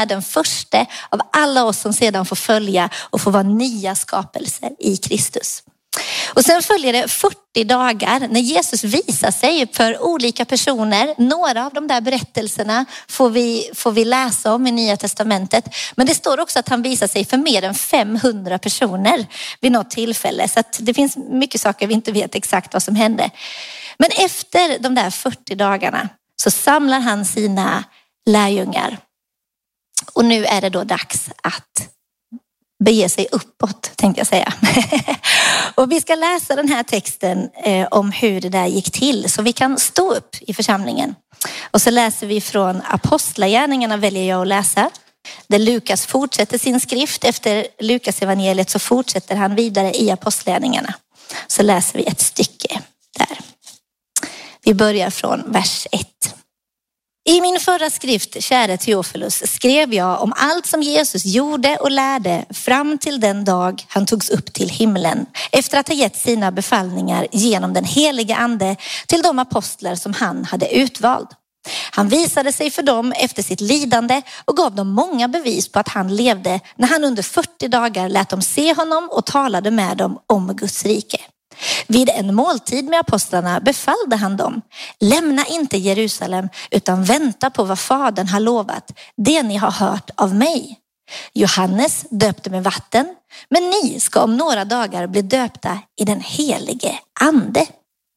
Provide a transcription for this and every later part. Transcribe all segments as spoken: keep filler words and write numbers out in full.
är den första av alla oss som sedan får följa och får vara nya skapelser i Kristus. Och sen följer det fyrtio dagar när Jesus visar sig för olika personer. Några av de där berättelserna får vi, får vi läsa om i Nya testamentet. Men det står också att han visar sig för mer än femhundra personer vid något tillfälle. Så att det finns mycket saker vi inte vet exakt vad som hände. Men efter de där fyrtio dagarna så samlar han sina lärjungar. Och nu är det då dags att bege sig uppåt, tänkte jag säga. Och vi ska läsa den här texten eh, om hur det där gick till. Så vi kan stå upp i församlingen. Och så läser vi från Apostlagärningarna, väljer jag att läsa. Där Lukas fortsätter sin skrift. Efter Lukas evangeliet så fortsätter han vidare i Apostlagärningarna. Så läser vi ett stycke där. Vi börjar från vers ett. I min förra skrift, käre Theophilus, skrev jag om allt som Jesus gjorde och lärde fram till den dag han togs upp till himlen. Efter att ha gett sina befallningar genom den heliga ande till de apostlar som han hade utvald. Han visade sig för dem efter sitt lidande och gav dem många bevis på att han levde när han under fyrtio dagar lät dem se honom och talade med dem om Guds rike. Vid en måltid med apostlarna befallde han dem: lämna inte Jerusalem utan vänta på vad Fadern har lovat, det ni har hört av mig. Johannes döpte med vatten, men ni ska om några dagar bli döpta i den helige ande.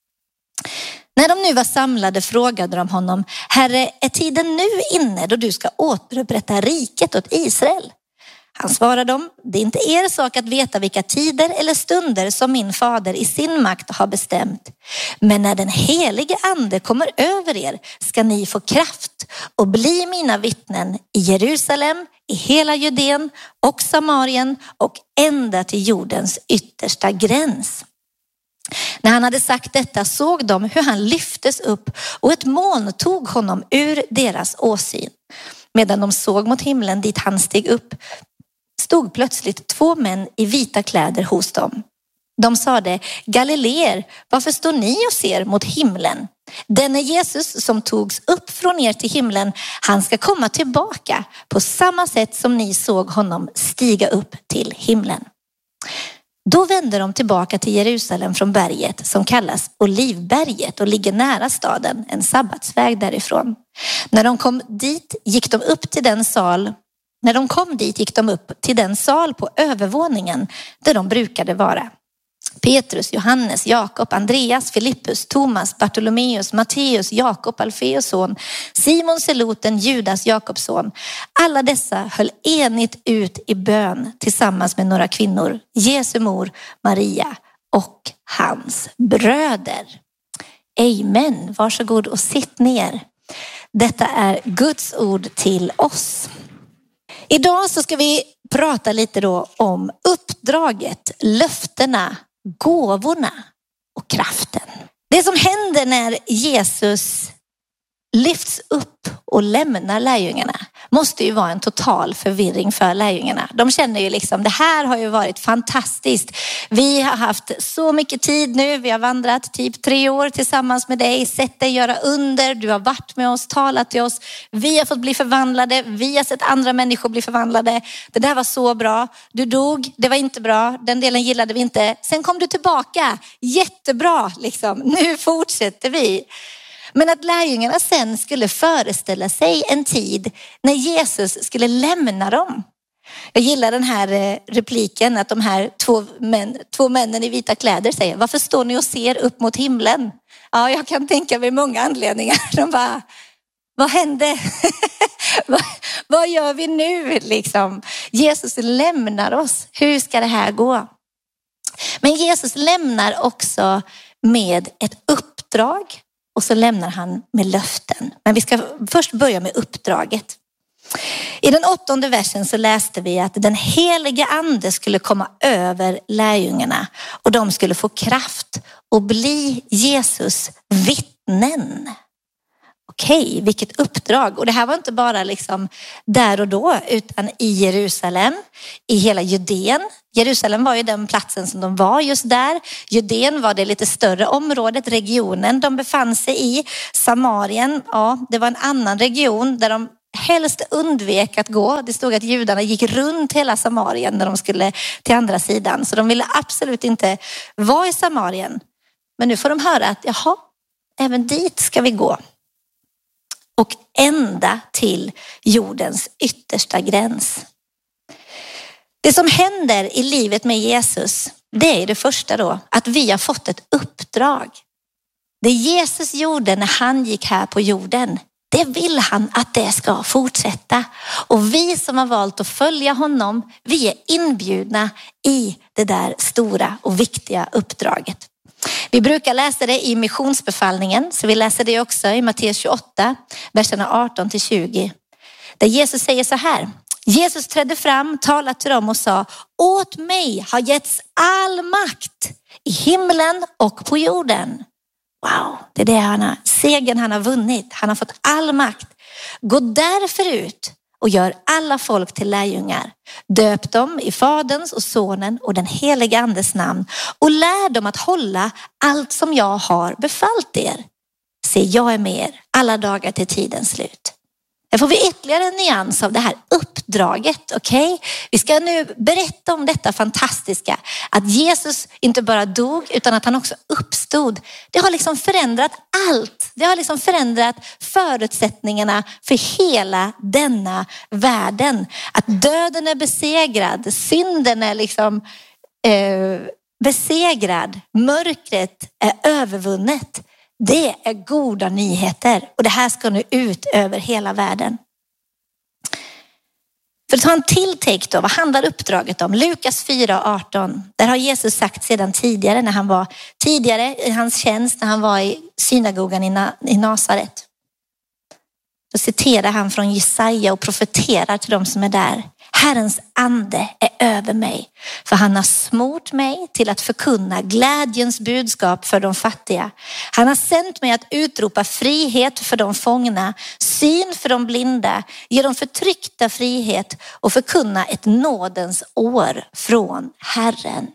När de nu var samlade frågade de honom: Herre, är tiden nu inne då du ska återupprätta riket åt Israel? Han svarade dem: det är inte er sak att veta vilka tider eller stunder som min fader i sin makt har bestämt. Men när den helige ande kommer över er ska ni få kraft och bli mina vittnen i Jerusalem, i hela Judén och Samarien och ända till jordens yttersta gräns. När han hade sagt detta såg de hur han lyftes upp och ett moln tog honom ur deras åsyn. Medan de såg mot himlen dit han steg upp stod plötsligt två män i vita kläder hos dem. De sade: Galileer, varför står ni och ser mot himlen? Denne Jesus som togs upp från er till himlen, han ska komma tillbaka på samma sätt som ni såg honom stiga upp till himlen. Då vände de tillbaka till Jerusalem från berget som kallas Olivberget och ligger nära staden, en sabbatsväg därifrån. När de kom dit gick de upp till den sal När de kom dit gick de upp till den sal på övervåningen där de brukade vara. Petrus, Johannes, Jakob, Andreas, Filippus, Thomas, Bartolomeus, Matteus, Jakob, Alfeus son, Simon Zeloten, Judas, Jakobs son. Alla dessa höll enigt ut i bön tillsammans med några kvinnor, Jesu mor, Maria och hans bröder. Amen. Varsågod och sitt ner. Detta är Guds ord till oss. Idag så ska vi prata lite då om uppdraget, löftena, gåvorna och kraften. Det som händer när Jesus lyfts upp och lämnar lärjungarna måste ju vara en total förvirring för lärjungarna. De känner ju liksom, det här har ju varit fantastiskt. Vi har haft så mycket tid nu. Vi har vandrat typ tre år tillsammans med dig. Sett dig göra under. Du har varit med oss, talat till oss. Vi har fått bli förvandlade. Vi har sett andra människor bli förvandlade. Det där var så bra. Du dog. Det var inte bra. Den delen gillade vi inte. Sen kom du tillbaka. Jättebra liksom. Nu fortsätter vi. Men att lärjungarna sen skulle föreställa sig en tid när Jesus skulle lämna dem. Jag gillar den här repliken att de här två, män, två männen i vita kläder säger: varför står ni och ser upp mot himlen? Ja, jag kan tänka mig många anledningar. De bara, vad hände? vad, vad gör vi nu liksom? Jesus lämnar oss. Hur ska det här gå? Men Jesus lämnar också med ett uppdrag. Och så lämnar han med löften. Men vi ska först börja med uppdraget. I den åttonde versen så läste vi att den helige ande skulle komma över lärjungarna. Och de skulle få kraft och bli Jesus vittnen. Okej, vilket uppdrag. Och det här var inte bara liksom där och då, utan i Jerusalem, i hela Judén. Jerusalem var ju den platsen som de var just där. Judén var det lite större området, regionen de befann sig i. Samarien, ja, det var en annan region där de helst undvek att gå. Det stod att judarna gick runt hela Samarien när de skulle till andra sidan. Så de ville absolut inte vara i Samarien. Men nu får de höra att jaha, även dit ska vi gå. Och ända till jordens yttersta gräns. Det som händer i livet med Jesus, det är det första då, att vi har fått ett uppdrag. Det Jesus gjorde när han gick här på jorden, det vill han att det ska fortsätta. Och vi som har valt att följa honom, vi är inbjudna i det där stora och viktiga uppdraget. Vi brukar läsa det i missionsbefallningen, så vi läser det också i Matteus tjugoåtta, verserna arton till tjugo. Där Jesus säger så här: Jesus trädde fram, talade till dem och sa: åt mig har getts all makt i himlen och på jorden. Wow, det är det han har, segern han har vunnit. Han har fått all makt. Gå därför ut och gör alla folk till lärjungar. Döp dem i Faderns och Sonen och den heliga Andes namn och lär dem att hålla allt som jag har befallt er. Se, jag är med er alla dagar till tidens slut. Här får vi ytterligare en nyans av det här uppdraget, okej? Okay? Vi ska nu berätta om detta fantastiska. Att Jesus inte bara dog utan att han också uppstod. Det har liksom förändrat allt. Det har liksom förändrat förutsättningarna för hela denna världen. Att döden är besegrad, synden är liksom eh, besegrad, mörkret är övervunnet. Det är goda nyheter och det här ska nu ut över hela världen. För att ta en till take då, vad handlar uppdraget om? Lukas fyra arton, där har Jesus sagt sedan tidigare när han var tidigare i hans tjänst, när han var i synagogan i, Na, i Nasaret. Då citerar han från Jesaja och profeterar till de som är där. Herrens ande är över mig, för han har smort mig till att förkunna glädjens budskap för de fattiga. Han har sänt mig att utropa frihet för de fångna, syn för de blinda, ge de förtryckta frihet och förkunna ett nådens år från Herren.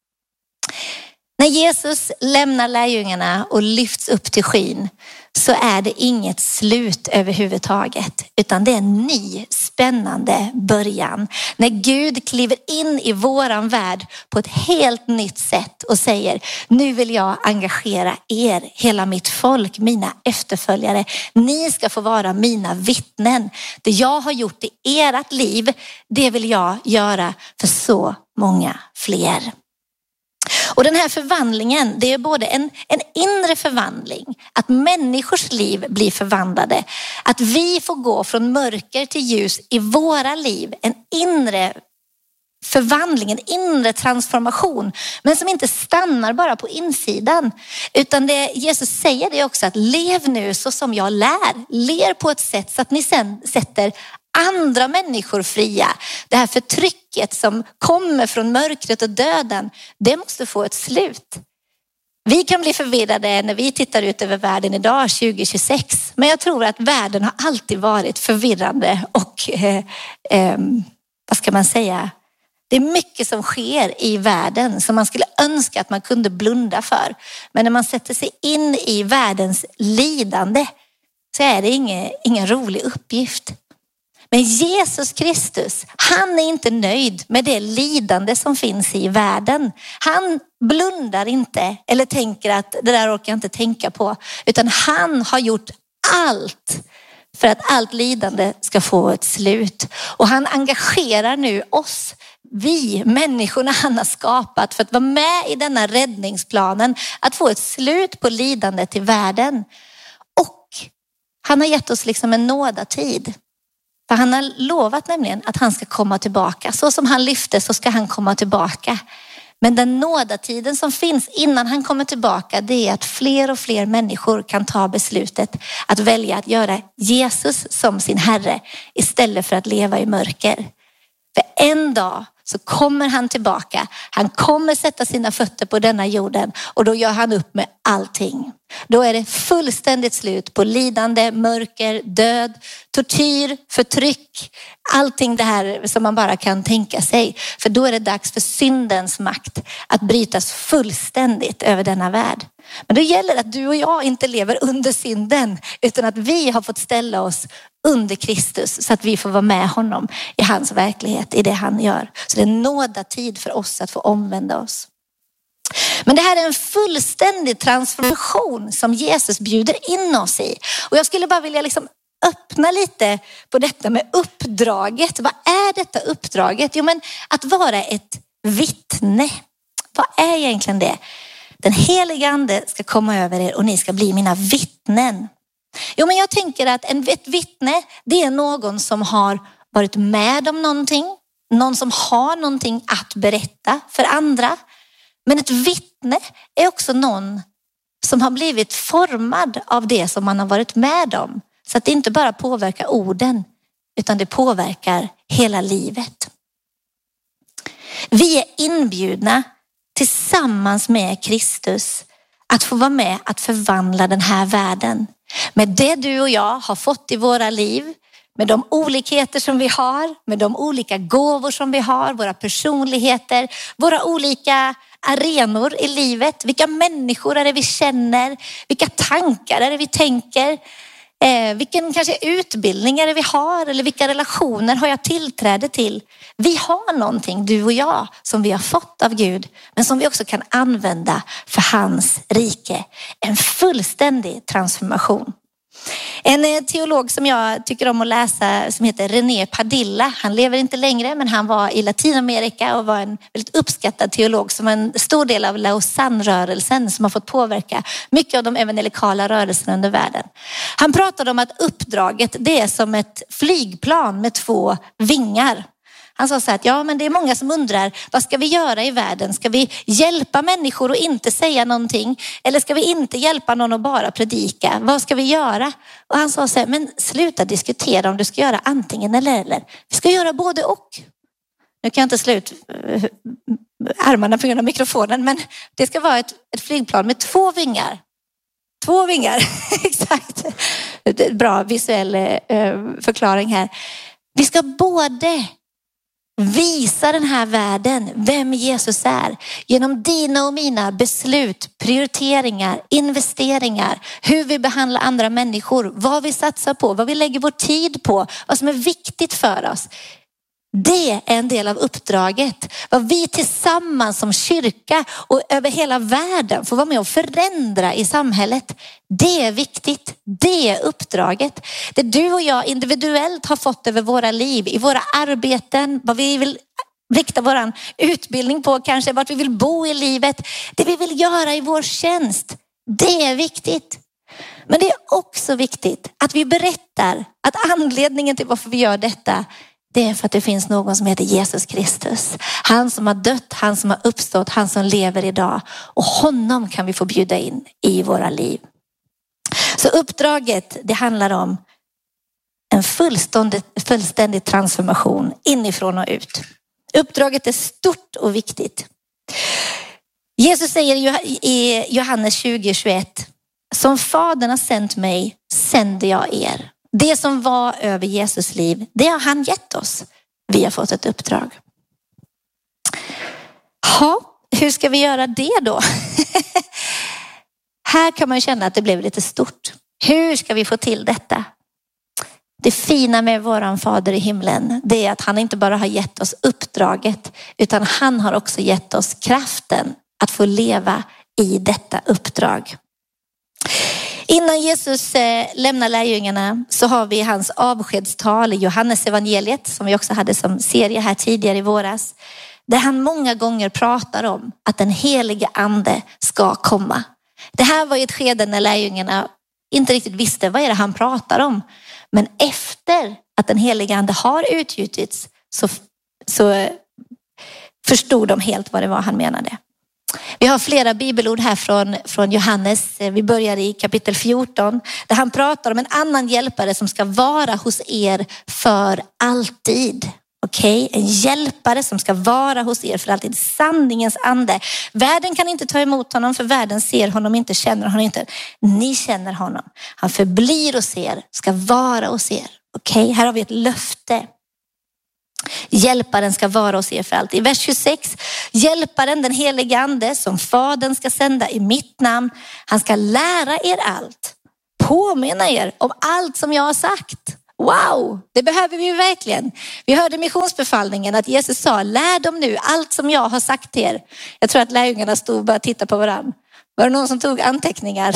När Jesus lämnar lärjungarna och lyfts upp till skyn så är det inget slut överhuvudtaget, utan det är en ny spännande början. När Gud kliver in i våran värld på ett helt nytt sätt och säger: nu vill jag engagera er, hela mitt folk, mina efterföljare. Ni ska få vara mina vittnen. Det jag har gjort i ert liv, det vill jag göra för så många fler. Och den här förvandlingen, det är både en, en inre förvandling, att människors liv blir förvandlade, att vi får gå från mörker till ljus i våra liv, en inre förvandling, en inre transformation, men som inte stannar bara på insidan, utan det Jesus säger det också, att lev nu så som jag lär, lev på ett sätt så att ni sen sätter andra människor fria. Det här förtrycket som kommer från mörkret och döden, det måste få ett slut. Vi kan bli förvirrade när vi tittar ut över världen idag tjugo tjugosex, men jag tror att världen har alltid varit förvirrande och eh, eh, vad ska man säga? Det är mycket som sker i världen som man skulle önska att man kunde blunda för. Men när man sätter sig in i världens lidande så är det ingen, ingen rolig uppgift. Men Jesus Kristus, han är inte nöjd med det lidande som finns i världen. Han blundar inte eller tänker att det där orkar jag inte tänka på. Utan han har gjort allt för att allt lidande ska få ett slut. Och han engagerar nu oss, vi människorna han har skapat, för att vara med i denna räddningsplanen. Att få ett slut på lidandet i världen. Och han har gett oss liksom en nådatid. För han har lovat nämligen att han ska komma tillbaka. Så som han lyfte så ska han komma tillbaka. Men den nådatiden som finns innan han kommer tillbaka, det är att fler och fler människor kan ta beslutet att välja att göra Jesus som sin Herre istället för att leva i mörker. För en dag så kommer han tillbaka. Han kommer sätta sina fötter på denna jorden och då gör han upp med allting. Då är det fullständigt slut på lidande, mörker, död, tortyr, förtryck. Allting det här som man bara kan tänka sig. För då är det dags för syndens makt att brytas fullständigt över denna värld. Men då gäller det att du och jag inte lever under synden utan att vi har fått ställa oss under Kristus så att vi får vara med honom i hans verklighet, i det han gör. Så det är en nådatid för oss att få omvända oss. Men det här är en fullständig transformation som Jesus bjuder in oss i. Och jag skulle bara vilja liksom öppna lite på detta med uppdraget. Vad är detta uppdraget? Jo, men att vara ett vittne. Vad är egentligen det? Den heliga ande ska komma över er och ni ska bli mina vittnen. Jo, men jag tänker att en, ett vittne, det är någon som har varit med om någonting. Någon som har någonting att berätta för andra. Men ett vittne är också någon som har blivit formad av det som man har varit med om. Så att det inte bara påverkar orden utan det påverkar hela livet. Vi är inbjudna tillsammans med Kristus att få vara med att förvandla den här världen. Med det du och jag har fått i våra liv, med de olikheter som vi har, med de olika gåvor som vi har, våra personligheter, våra olika arenor i livet. Vilka människor är det vi känner? Vilka tankar är det vi tänker? Eh, vilken kanske utbildning är det vi har? Eller vilka relationer har jag tillträde till? Vi har någonting, du och jag, som vi har fått av Gud. Men som vi också kan använda för hans rike. En fullständig transformation. En teolog som jag tycker om att läsa som heter René Padilla. Han lever inte längre men han var i Latinamerika och var en väldigt uppskattad teolog som en stor del av Lausanne-rörelsen som har fått påverka mycket av de evangelikala rörelserna under världen. Han pratade om att uppdraget det är som ett flygplan med två vingar. Han sa så här att ja, men det är många som undrar, vad ska vi göra i världen? Ska vi hjälpa människor och inte säga någonting? Eller ska vi inte hjälpa någon och bara predika? Vad ska vi göra? Och han sa så här, men sluta diskutera om du ska göra antingen eller eller. Vi ska göra både och. Nu kan jag inte slå ut armarna på grund av mikrofonen, men det ska vara ett, ett flygplan med två vingar. Två vingar, exakt. Bra visuell eh, förklaring här. Vi ska både visa den här världen vem Jesus är genom dina och mina beslut, prioriteringar, investeringar, hur vi behandlar andra människor, vad vi satsar på, vad vi lägger vår tid på, vad som är viktigt för oss. Det är en del av uppdraget. Vad vi tillsammans som kyrka och över hela världen får vara med och förändra i samhället. Det är viktigt. Det är uppdraget. Det du och jag individuellt har fått över våra liv, i våra arbeten, vad vi vill rikta våran utbildning på, kanske vart vi vill bo i livet. Det vi vill göra i vår tjänst. Det är viktigt. Men det är också viktigt att vi berättar att anledningen till varför vi gör detta, det är för att det finns någon som heter Jesus Kristus. Han som har dött, han som har uppstått, han som lever idag. Och honom kan vi få bjuda in i våra liv. Så uppdraget, det handlar om en fullständig, fullständig transformation inifrån och ut. Uppdraget är stort och viktigt. Jesus säger i Johannes tjugo tjugoett, som Fadern har sänt mig sänder jag er. Det som var över Jesus liv, det har han gett oss. Vi har fått ett uppdrag. Ja, hur ska vi göra det då? Här kan man känna att det blev lite stort. Hur ska vi få till detta? Det fina med våran Fader i himlen, det är att han inte bara har gett oss uppdraget, utan han har också gett oss kraften att få leva i detta uppdrag. Innan Jesus lämnar lärjungarna så har vi hans avskedstal i Johannes evangeliet, som vi också hade som serie här tidigare i våras. Där han många gånger pratar om att den helige ande ska komma. Det här var ju ett skede när lärjungarna inte riktigt visste vad är det han pratar om. Men efter att den helige ande har utgjutits så, så förstod de helt vad det var han menade. Vi har flera bibelord här från, från Johannes. Vi börjar i kapitel fjorton där han pratar om en annan hjälpare som ska vara hos er för alltid. Okej, okay? En hjälpare som ska vara hos er för alltid, sanningens ande. Världen kan inte ta emot honom, för världen ser honom inte, känner honom inte. Ni känner honom. Han förblir hos er, ska vara hos er. Okej, okay? Här har vi ett löfte. Hjälparen ska vara hos er för alltid. I vers tjugosex, hjälparen, den helige ande, som fadern ska sända i mitt namn. Han ska lära er allt, påminna er om allt som jag har sagt. Wow, det behöver vi ju verkligen. Vi hörde missionsbefallningen att Jesus sa, lär dem nu allt som jag har sagt till er. Jag tror att lärjungarna stod och bara tittade på varandra. Var det någon som tog anteckningar?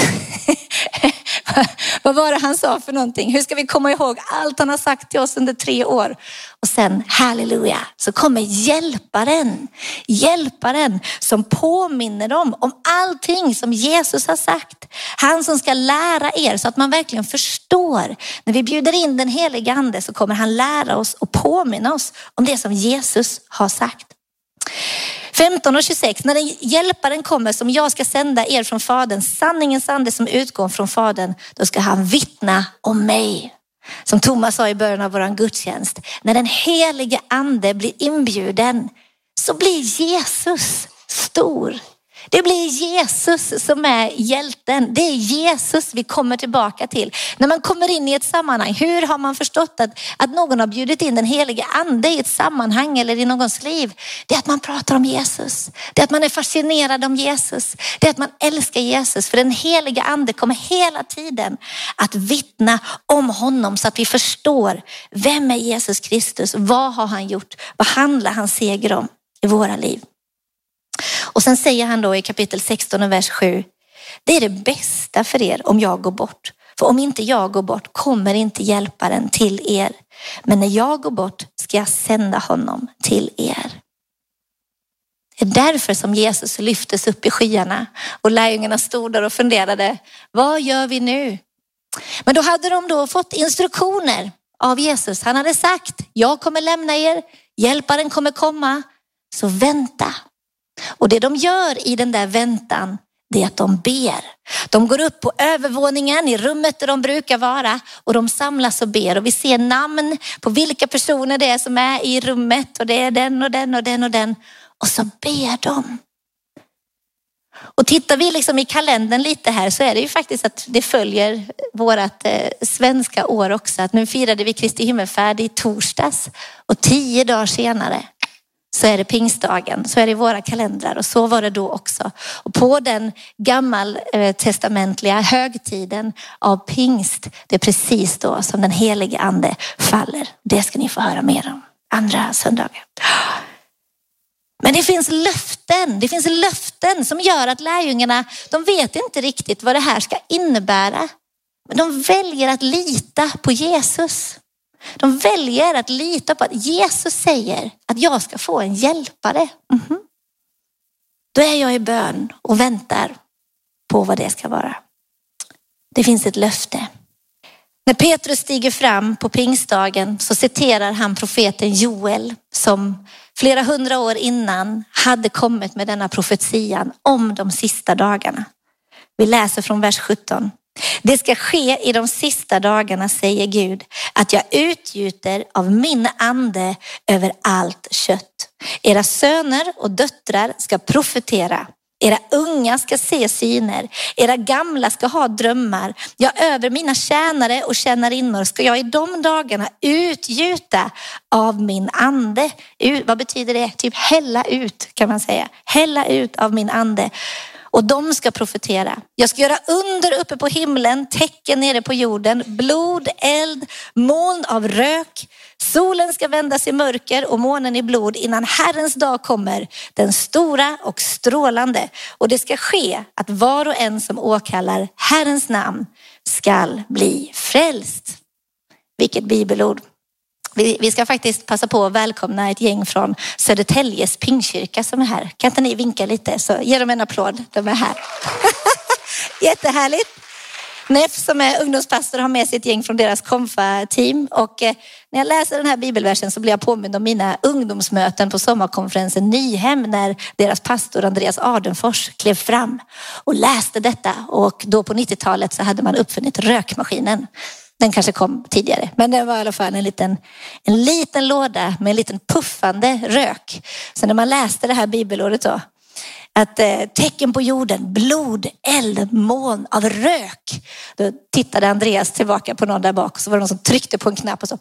Vad var det han sa för någonting? Hur ska vi komma ihåg allt han har sagt till oss under tre år? Och sen, halleluja, så kommer hjälparen. Hjälparen som påminner dem om allting som Jesus har sagt. Han som ska lära er så att man verkligen förstår. När vi bjuder in den helige ande så kommer han lära oss och påminna oss om det som Jesus har sagt. femton och tjugosex, när den hjälparen kommer som jag ska sända er från fadern, sanningens ande som utgår från fadern, då ska han vittna om mig. Som Thomas sa i början av våran gudstjänst, när den helige ande blir inbjuden så blir Jesus stor. Det blir Jesus som är hjälten. Det är Jesus vi kommer tillbaka till. När man kommer in i ett sammanhang, hur har man förstått att, att någon har bjudit in den helige ande i ett sammanhang eller i någons liv? Det är att man pratar om Jesus. Det är att man är fascinerad om Jesus. Det är att man älskar Jesus. För den helige ande kommer hela tiden att vittna om honom så att vi förstår, vem är Jesus Kristus? Vad har han gjort? Vad handlar hans seger om i våra liv? Och sen säger han då i kapitel sexton och vers sju, det är det bästa för er om jag går bort. För om inte jag går bort kommer inte hjälparen till er. Men när jag går bort ska jag sända honom till er. Det är därför som Jesus lyftes upp i skyarna och lärjungarna stod där och funderade, vad gör vi nu? Men då hade de då fått instruktioner av Jesus. Han hade sagt, jag kommer lämna er, hjälparen kommer komma, så vänta. Och det de gör i den där väntan, det är att de ber. De går upp på övervåningen i rummet där de brukar vara och de samlas och ber. Och vi ser namn på vilka personer det är som är i rummet. Och det är den och den och den och den. Och så ber de. Och tittar vi liksom i kalendern lite här så är det ju faktiskt att det följer vårat eh, svenska år också. Att nu firade vi Kristi himmelfärd i torsdags och tio dagar senare så är det pingstdagen, så är det i våra kalendrar och så var det då också. Och på den gammaltestamentliga högtiden av pingst, det är precis då som den helige ande faller. Det ska ni få höra mer om andra söndagar. Men det finns löften, det finns löften som gör att lärjungarna, de vet inte riktigt vad det här ska innebära. Men de väljer att lita på Jesus. De väljer att lita på att Jesus säger att jag ska få en hjälpare. Mm-hmm. Då är jag i bön och väntar på vad det ska vara. Det finns ett löfte. När Petrus stiger fram på pingstdagen så citerar han profeten Joel som flera hundra år innan hade kommit med denna profetian om de sista dagarna. Vi läser från vers sjutton. Det ska ske i de sista dagarna, säger Gud, att jag utgjuter av min ande över allt kött. Era söner och döttrar ska profetera. Era unga ska se syner. Era gamla ska ha drömmar. Jag över mina tjänare och tjänarinnor ska jag i de dagarna utgjuta av min ande. Vad betyder det? Typ hälla ut kan man säga. Hälla ut av min ande. Och de ska profetera. Jag ska göra under uppe på himlen, tecken nere på jorden, blod, eld, moln av rök. Solen ska vändas i mörker och månen i blod innan Herrens dag kommer, den stora och strålande. Och det ska ske att var och en som åkallar Herrens namn skall bli frälst. Vilket bibelord. Vi ska faktiskt passa på att välkomna ett gäng från Södertäljes Pingstkyrka som är här. Kan inte ni vinka lite så ge dem en applåd. De är här. Jättehärligt. Neff som är ungdomspastor har med sig ett gäng från deras konfa-team. Och eh, när jag läser den här bibelversen så blir jag påmind om mina ungdomsmöten på sommarkonferensen Nyhem. När deras pastor Andreas Ardenfors klev fram och läste detta. Och då på nittiotalet så hade man uppfunnit rökmaskinen. Den kanske kom tidigare, men det var i alla fall en liten, en liten låda med en liten puffande rök. Så när man läste det här bibelordet då, att eh, tecken på jorden, blod, eld, moln av rök. Då tittade Andreas tillbaka på någon där bak och så var det någon som tryckte på en knapp och så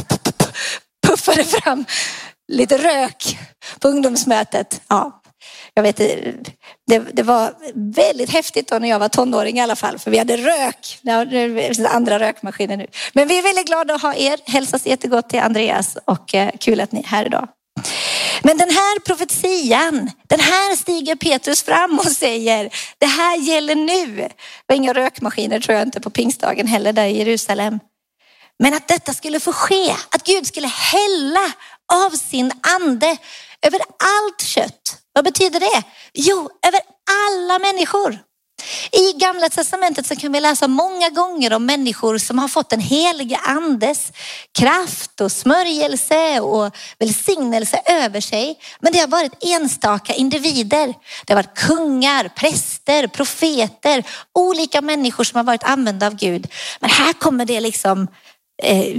puffade fram lite rök på ungdomsmötet. Ja, jag vet, det, det var väldigt häftigt då när jag var tonåring i alla fall. För vi hade rök, andra rökmaskiner nu. Men vi är väldigt glada att ha er. Hälsas jättegott till Andreas och kul att ni är här idag. Men den här profetian, den här stiger Petrus fram och säger, det här gäller nu. Det var inga rökmaskiner tror jag inte på pingstdagen heller där i Jerusalem. Men att detta skulle få ske, att Gud skulle hälla av sin ande över allt kött. Vad betyder det? Jo, över alla människor. I Gamla testamentet så kan vi läsa många gånger om människor som har fått en helig andes kraft och smörjelse och välsignelse över sig. Men det har varit enstaka individer. Det har varit kungar, präster, profeter, olika människor som har varit använda av Gud. Men här kommer det liksom eh,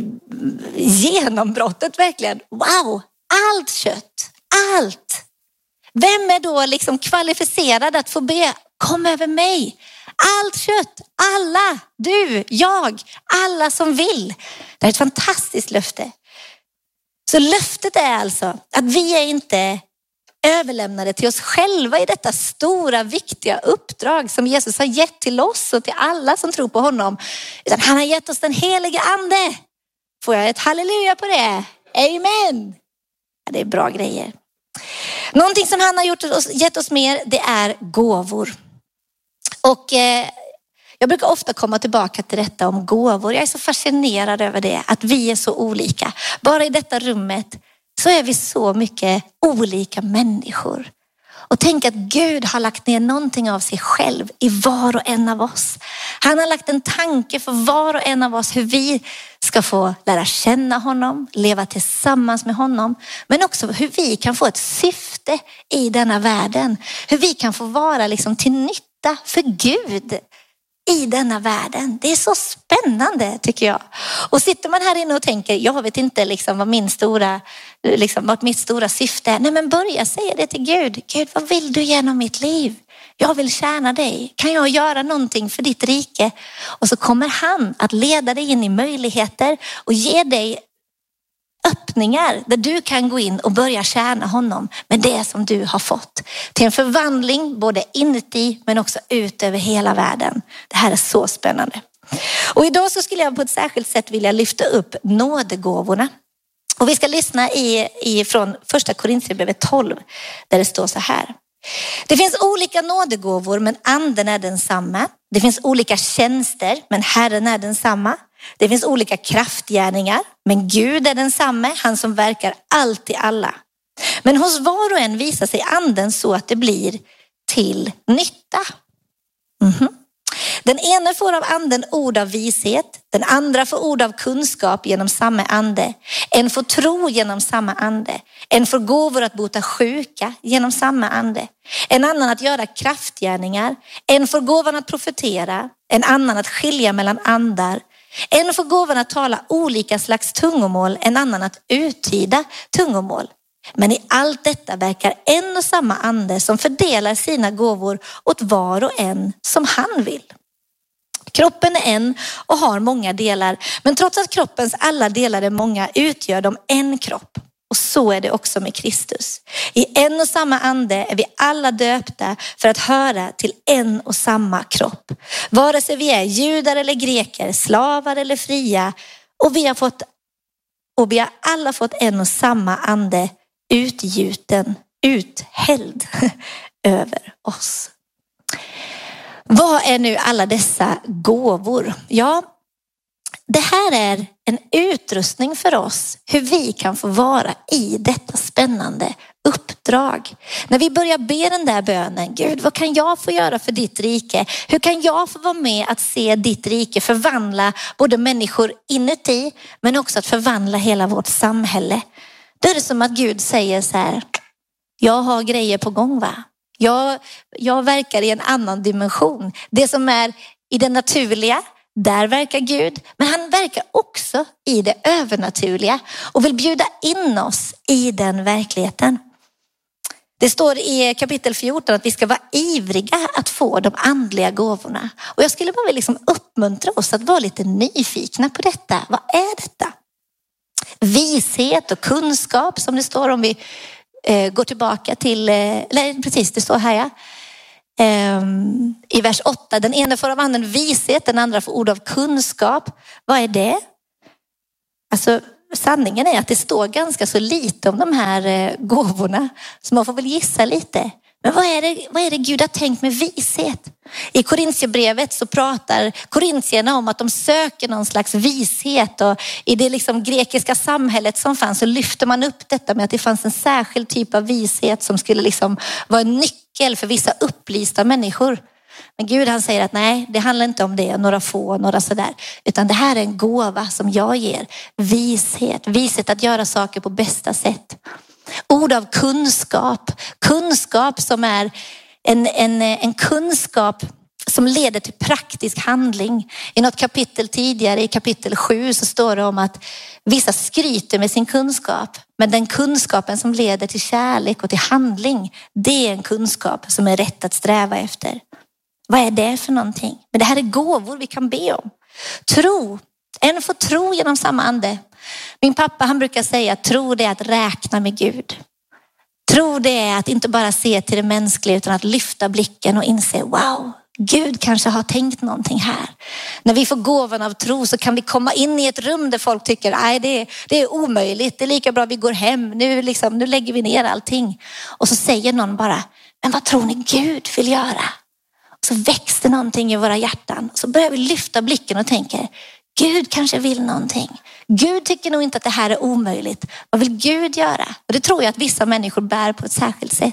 genombrottet verkligen. Wow, allt kött, allt. Vem är då liksom kvalificerad att få be? Kom över mig. Allt kött, alla, du, jag, alla som vill. Det är ett fantastiskt löfte. Så löftet är alltså att vi är inte överlämnade till oss själva i detta stora, viktiga uppdrag som Jesus har gett till oss och till alla som tror på honom. Utan han har gett oss den heliga ande. Får jag ett halleluja på det? Amen. Ja, det är bra grejer. Någonting som han har gjort oss, gett oss mer, det är gåvor. Och eh, jag brukar ofta komma tillbaka till detta om gåvor. Jag är så fascinerad över det, att vi är så olika. Bara i detta rummet så är vi så mycket olika människor. Och tänk att Gud har lagt ner någonting av sig själv i var och en av oss. Han har lagt en tanke för var och en av oss hur vi ska få lära känna honom, leva tillsammans med honom. Men också hur vi kan få ett syfte i denna världen. Hur vi kan få vara liksom till nytta för Gud i denna världen. Det är så spännande tycker jag. Och sitter man här inne och tänker, jag vet inte liksom vad min stora, liksom vad mitt stora syfte är. Nej, men börja säga det till Gud. Gud, vad vill du genom mitt liv? Jag vill tjäna dig. Kan jag göra någonting för ditt rike? Och så kommer han att leda dig in i möjligheter och ge dig öppningar där du kan gå in och börja tjäna honom med det som du har fått. Till en förvandling både inuti men också ut över hela världen. Det här är så spännande. Och idag så skulle jag på ett särskilt sätt vilja lyfta upp nådegåvorna. Och vi ska lyssna i, i från första Korinthierbrevet tolv där det står så här. Det finns olika nådegåvor men anden är densamma. Det finns olika tjänster men Herren är densamma. Det finns olika kraftgärningar, men Gud är densamme, han som verkar allt i alla. Men hos var och en visar sig anden så att det blir till nytta. Mm-hmm. Den ena får av anden ord av vishet, den andra får ord av kunskap genom samma ande. En får tro genom samma ande. En får gåvor att bota sjuka genom samma ande. En annan att göra kraftgärningar. En får gåvan att profetera. En annan att skilja mellan andar. En får gåvan att tala olika slags tungomål, en annan att uttyda tungomål. Men i allt detta verkar en och samma ande som fördelar sina gåvor åt var och en som han vill. Kroppen är en och har många delar, men trots att kroppens alla delar är många utgör de en kropp. Och så är det också med Kristus. I en och samma ande är vi alla döpta för att höra till en och samma kropp. Vare sig vi är judar eller greker, slavar eller fria. Och vi har fått, och vi har alla fått en och samma ande utgjuten, uthälld över oss. Vad är nu alla dessa gåvor? Ja, det här är en utrustning för oss hur vi kan få vara i detta spännande uppdrag. När vi börjar be den där bönen, Gud, vad kan jag få göra för ditt rike? Hur kan jag få vara med att se ditt rike förvandla både människor inuti men också att förvandla hela vårt samhälle? Då är det som att Gud säger så här, jag har grejer på gång va? Jag, jag verkar i en annan dimension. Det som är i det naturliga, Där verkar Gud, men han verkar också i det övernaturliga och vill bjuda in oss i den verkligheten. Det står i kapitel fjorton att vi ska vara ivriga att få de andliga gåvorna. Och jag skulle bara vilja liksom uppmuntra oss att vara lite nyfikna på detta. Vad är detta? Vishet och kunskap, som det står om vi eh, går tillbaka till, eh, eller precis det står här ja. Um, I vers åtta, den ena får av anden vishet, den andra får ord av kunskap. Vad är det? Alltså sanningen är att det står ganska så lite om de här eh, gåvorna, så man får väl gissa lite. Men vad är det, vad är det Gud har tänkt med vishet? I Korintierbrevet så pratar korintierna om att de söker någon slags vishet, och i det liksom grekiska samhället som fanns så lyfter man upp detta med att det fanns en särskild typ av vishet som skulle liksom vara en nyckel för vissa upplysta människor. Men Gud han säger att nej, det handlar inte om det, några få, några sådär. Utan det här är en gåva som jag ger. Vishet, vishet att göra saker på bästa sätt. Ord av kunskap, kunskap som är en, en, en kunskap som leder till praktisk handling. I något kapitel tidigare, i kapitel sju, så står det om att vissa skryter med sin kunskap. Men den kunskapen som leder till kärlek och till handling, det är en kunskap som är rätt att sträva efter. Vad är det för någonting? Men det här är gåvor vi kan be om. Tro. En får tro genom samma ande. Min pappa han brukar säga att tro det är att räkna med Gud. Tro det är att inte bara se till det mänskliga utan att lyfta blicken och inse wow, Gud kanske har tänkt någonting här. När vi får gåvan av tro så kan vi komma in i ett rum där folk tycker nej det är, det är omöjligt. Det är lika bra vi går hem. Nu, liksom, nu lägger vi ner allting. Och så säger någon bara, men vad tror ni Gud vill göra? Så växte någonting i våra hjärtan. Så börjar vi lyfta blicken och tänker, Gud kanske vill någonting. Gud tycker nog inte att det här är omöjligt. Vad vill Gud göra? Och det tror jag att vissa människor bär på ett särskilt sätt.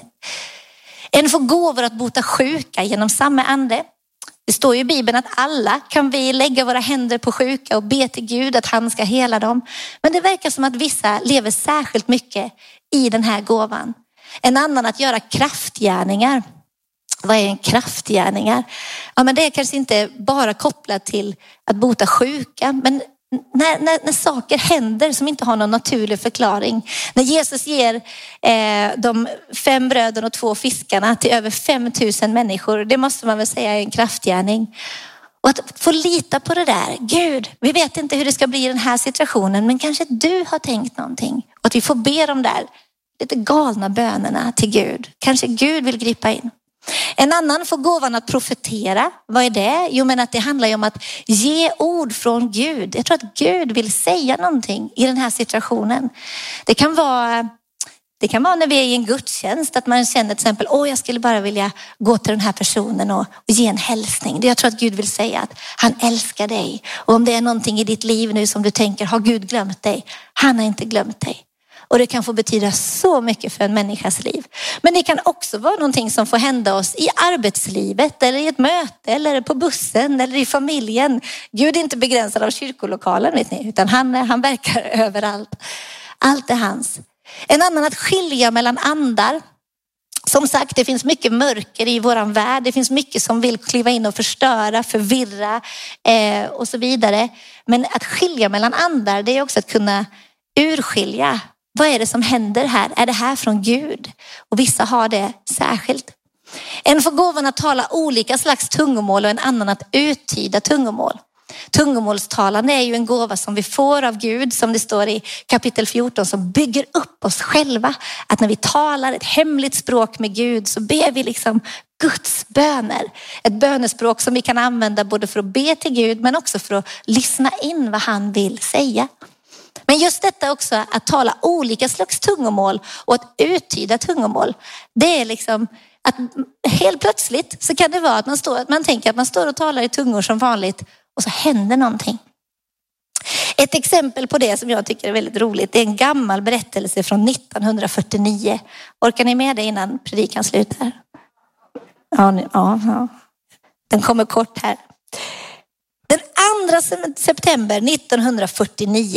En får gåvor att bota sjuka genom samma ande. Det står ju i Bibeln att alla kan vi lägga våra händer på sjuka och be till Gud att han ska hela dem. Men det verkar som att vissa lever särskilt mycket i den här gåvan. En annan att göra kraftgärningar. Vad är en kraftgärningar? Ja, men det är kanske inte bara kopplat till att bota sjuka, men när, när, när saker händer som inte har någon naturlig förklaring. När Jesus ger eh, de fem bröden och två fiskarna till över fem tusen människor, det måste man väl säga är en kraftgärning. Och att få lita på det där. Gud, vi vet inte hur det ska bli i den här situationen, men kanske du har tänkt någonting. Och att vi får be de där lite galna bönerna till Gud. Kanske Gud vill gripa in. En annan får gåvan att profetera. Vad är det? Jo, men att det handlar ju om att ge ord från Gud. Jag tror att Gud vill säga någonting i den här situationen. Det kan vara, det kan vara när vi är i en gudstjänst att man känner till exempel, åh jag skulle bara vilja gå till den här personen och, och ge en hälsning. Jag tror att Gud vill säga att han älskar dig. Och om det är någonting i ditt liv nu som du tänker, har Gud glömt dig? Han har inte glömt dig. Och det kan få betyda så mycket för en människas liv. Men det kan också vara någonting som får hända oss i arbetslivet eller i ett möte eller på bussen eller i familjen. Gud är inte begränsad av kyrkolokalen, vet ni, utan han, han verkar överallt. Allt är hans. En annan att skilja mellan andar. Som sagt, det finns mycket mörker i våran värld. Det finns mycket som vill kliva in och förstöra, förvirra eh, och så vidare. Men att skilja mellan andar, det är också att kunna urskilja. Vad är det som händer här? Är det här från Gud? Och vissa har det särskilt. En får gåvan att tala olika slags tungomål och en annan att uttyda tungomål. Tungomålstalande är ju en gåva som vi får av Gud, som det står i kapitel fjorton, som bygger upp oss själva. Att när vi talar ett hemligt språk med Gud så ber vi liksom Guds böner. Ett bönespråk som vi kan använda både för att be till Gud men också för att lyssna in vad han vill säga. Men just detta också att tala olika slags tungomål och att uttyda tungomål. Det är liksom att helt plötsligt så kan det vara att man, står, att man tänker att man står och talar i tungor som vanligt och så händer någonting. Ett exempel på det som jag tycker är väldigt roligt, det är en gammal berättelse från nittonhundrafyrtionio. Orkar ni med det innan predikan slutar? Ja, ja, ja. Den kommer kort här. Den andra september nittonhundrafyrtionio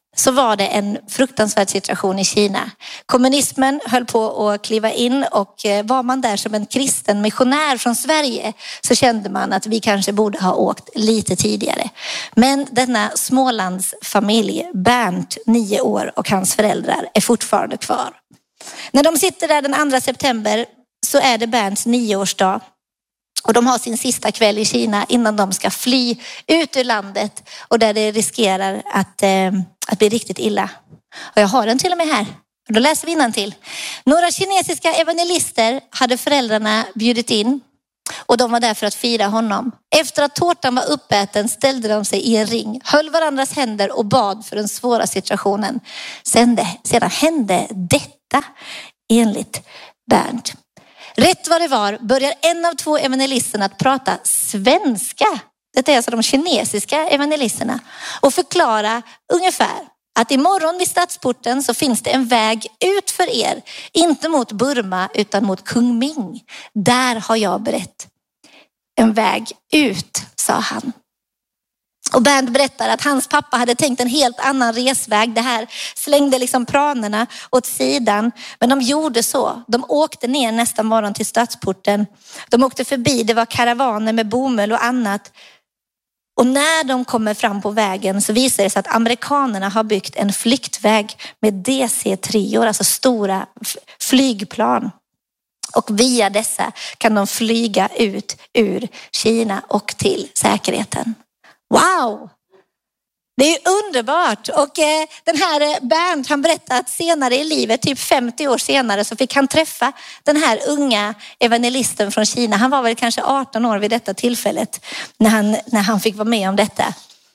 så var det en fruktansvärd situation i Kina. Kommunismen höll på att kliva in och var man där som en kristen missionär från Sverige så kände man att vi kanske borde ha åkt lite tidigare. Men denna Smålandsfamilj, Bernt, nio år, och hans föräldrar är fortfarande kvar. När de sitter där den andra september så är det Bernts nioårsdag. Och de har sin sista kväll i Kina innan de ska fly ut ur landet och där det riskerar att, eh, att bli riktigt illa. Och jag har den till och med här. Då läser vi innantill. Några kinesiska evangelister hade föräldrarna bjudit in och de var där för att fira honom. Efter att tårtan var uppäten ställde de sig i en ring, höll varandras händer och bad för den svåra situationen. Sedan, det, sedan hände detta enligt Bernt. Rätt vad det var börjar en av två evangelisterna att prata svenska. Det är alltså de kinesiska evangelisterna. Och förklara ungefär att imorgon vid stadsporten så finns det en väg ut för er. Inte mot Burma utan mot Kunming. Där har jag berett en väg ut, sa han. Och Bernt berättar att hans pappa hade tänkt en helt annan resväg. Det här slängde liksom planerna åt sidan. Men de gjorde så. De åkte ner nästa morgon till stadsporten. De åkte förbi, det var karavaner med bomull och annat. Och när de kommer fram på vägen så visar det sig att amerikanerna har byggt en flyktväg med D C tre, alltså stora flygplan. Och via dessa kan de flyga ut ur Kina och till säkerheten. Wow! Det är underbart. Och eh, den här Bernt, han berättar att senare i livet, typ femtio år senare, så fick han träffa den här unga evangelisten från Kina. Han var väl kanske arton år vid detta tillfället när han, när han fick vara med om detta.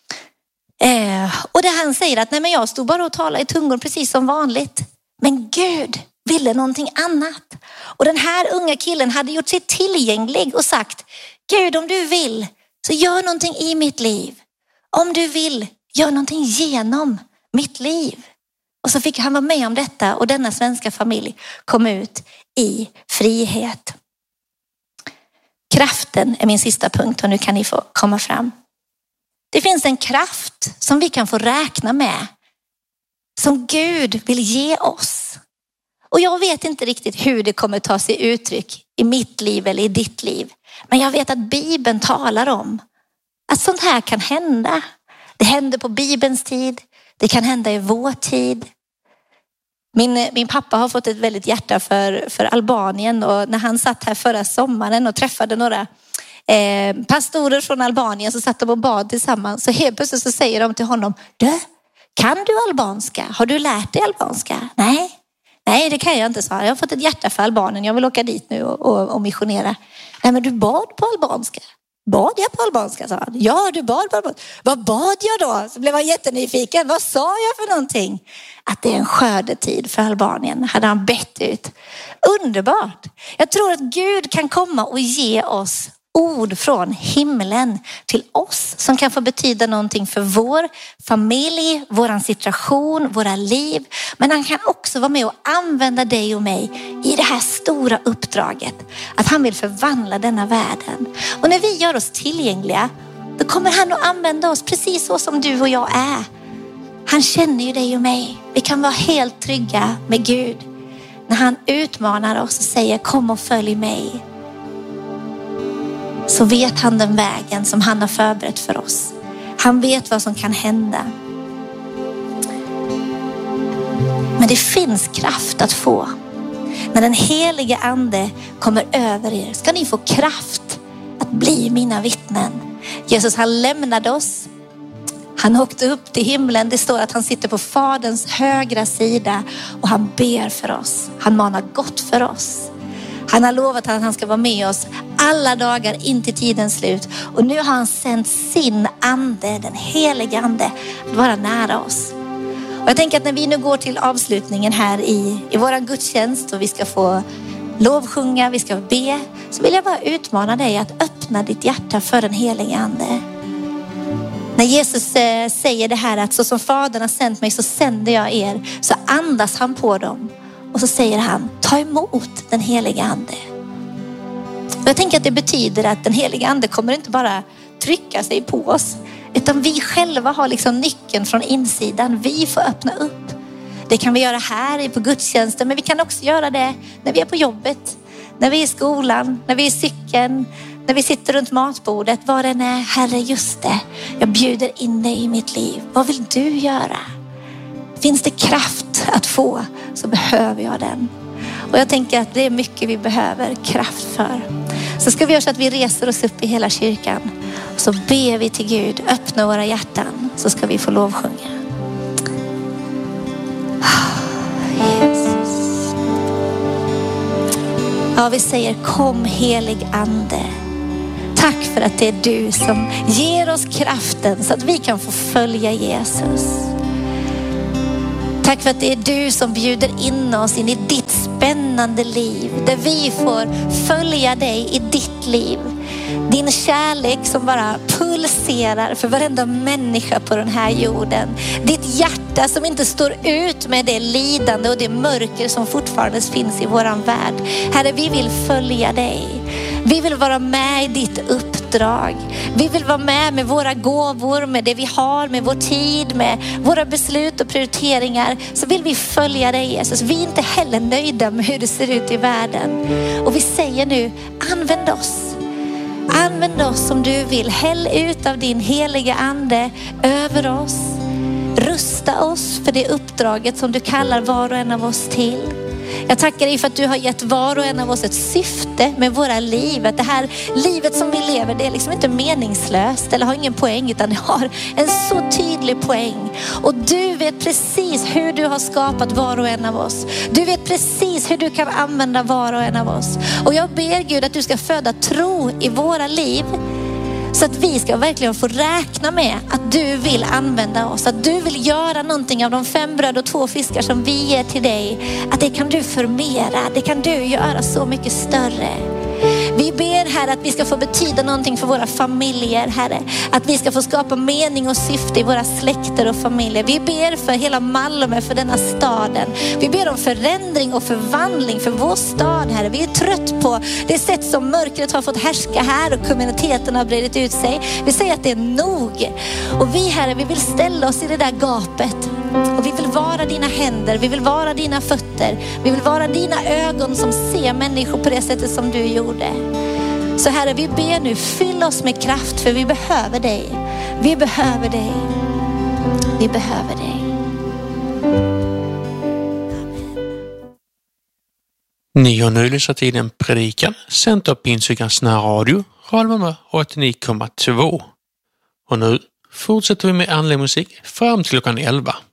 Eh, och där han säger att nej, men jag stod bara och talade i tungor precis som vanligt. Men Gud ville någonting annat. Och den här unga killen hade gjort sig tillgänglig och sagt: Gud, om du vill så gör någonting i mitt liv. Om du vill, gör någonting genom mitt liv. Och så fick han vara med om detta och denna svenska familj kom ut i frihet. Kraften är min sista punkt och nu kan ni få komma fram. Det finns en kraft som vi kan få räkna med. Som Gud vill ge oss. Och jag vet inte riktigt hur det kommer ta sig uttryck i mitt liv eller i ditt liv. Men jag vet att Bibeln talar om att sånt här kan hända. Det händer på Bibelns tid. Det kan hända i vår tid. Min, min pappa har fått ett väldigt hjärta för, för Albanien. Och när han satt här förra sommaren och träffade några eh, pastorer från Albanien så satt de och bad tillsammans. Så helt plötsligt så säger de till honom: Du, kan du albanska? Har du lärt dig albanska? Nej. Nej, det kan jag inte, sa. Jag har fått ett hjärta för Albanien. Jag vill åka dit nu och, och, och missionera. Nej, men du bad på albanska. Bad jag på albanska, sa han. Ja, du bad på albanska. Vad bad jag då? Så blev han jättenyfiken. Vad sa jag för någonting? Att det är en skördetid för Albanien. Hade han bett ut. Underbart. Jag tror att Gud kan komma och ge oss ord från himlen till oss som kan få betyda någonting för vår familj, våran situation, våra liv. Men han kan också vara med och använda dig och mig i det här stora uppdraget. Att han vill förvandla denna världen. Och när vi gör oss tillgängliga, då kommer han att använda oss precis så som du och jag är. Han känner ju dig och mig. Vi kan vara helt trygga med Gud. När han utmanar oss och säger: kom och följ mig. Så vet han den vägen som han har förberett för oss. Han vet vad som kan hända. Men det finns kraft att få. När den helige ande kommer över er ska ni få kraft att bli mina vittnen. Jesus, han lämnade oss. Han åkte upp till himlen. Det står att han sitter på Faderns högra sida och han ber för oss. Han manar gott för oss. Han har lovat att han ska vara med oss alla dagar in till tidens slut. Och nu har han sänt sin ande, den heliga ande, att vara nära oss. Och jag tänker att när vi nu går till avslutningen här i, i våran gudstjänst och vi ska få lovsjunga, vi ska be, så vill jag bara utmana dig att öppna ditt hjärta för den heliga ande. När Jesus eh, säger det här att så som Fadern har sänt mig så sänder jag er, så andas han på dem. Och så säger han: ta emot den heliga ande. Och jag tänker att det betyder att den heliga ande kommer inte bara trycka sig på oss. Utan vi själva har liksom nyckeln från insidan. Vi får öppna upp. Det kan vi göra här på gudstjänsten, men vi kan också göra det när vi är på jobbet. När vi är i skolan, när vi är i cykeln, när vi sitter runt matbordet. Var den är, Herre, just det. Jag bjuder in dig i mitt liv. Vad vill du göra? Finns det kraft att få, så behöver jag den. Och jag tänker att det är mycket vi behöver kraft för. Så ska vi göra så att vi reser oss upp i hela kyrkan. Och så ber vi till Gud, öppna våra hjärtan, så ska vi få lovsjunga. Jesus. Ja, vi säger kom helig ande. Tack för att det är du som ger oss kraften så att vi kan få följa Jesus. Tack för att det är du som bjuder in oss in i ditt spännande liv. Där vi får följa dig i ditt liv. Din kärlek som bara pulserar för varenda människa på den här jorden. Ditt hjärta som inte står ut med det lidande och det mörker som fortfarande finns i våran värld. Herre, vi vill följa dig. Vi vill vara med i ditt uppdrag. Vi vill vara med med våra gåvor, med det vi har, med vår tid, med våra beslut och prioriteringar. Så vill vi följa dig, Jesus. Vi är inte heller nöjda med hur det ser ut i världen. Och vi säger nu, använd oss. Använd oss som du vill. Häll ut av din heliga ande över oss. Rusta oss för det uppdraget som du kallar var och en av oss till. Jag tackar dig för att du har gett var och en av oss ett syfte med våra liv. Att det här livet som vi lever, det är liksom inte meningslöst eller har ingen poäng, utan det har en så tydlig poäng. Och du vet precis hur du har skapat var och en av oss. Du vet precis hur du kan använda var och en av oss. Och jag ber Gud att du ska föda tro i våra liv. Så att vi ska verkligen få räkna med att du vill använda oss. Att du vill göra någonting av de fem bröd och två fiskar som vi ger till dig. Att det kan du förmera. Det kan du göra så mycket större. Vi ber, Herre, att vi ska få betyda någonting för våra familjer, Herre. Att vi ska få skapa mening och syfte i våra släkter och familjer. Vi ber för hela Malmö, för denna staden. Vi ber om förändring och förvandling för vår stad, Herre. Vi är trött på det sätt som mörkret har fått härska här och kommuniteten har bredit ut sig. Vi säger att det är nog. Och vi, Herre, vi vill ställa oss i det där gapet. Och vi vill vara dina händer, vi vill vara dina fötter. Vi vill vara dina ögon som ser människor på det sättet som du gjorde. Så Herre, vi ber nu, fyll oss med kraft, för vi behöver dig. Vi behöver dig. Vi behöver dig. Ni har nu lyssnat till en predikan sänd av Pingstkyrkans närradio, Radio åttionio komma två. Och nu fortsätter vi med andlig musik fram till klockan elva.